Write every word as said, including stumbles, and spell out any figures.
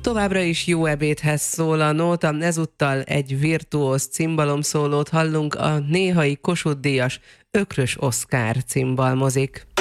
Továbbra is jó ebédhez szól a nóta, ezúttal egy virtuóz cimbalomszólót hallunk, a néhai Kossuth-díjas Ökrös Oszkár cimbalmozik.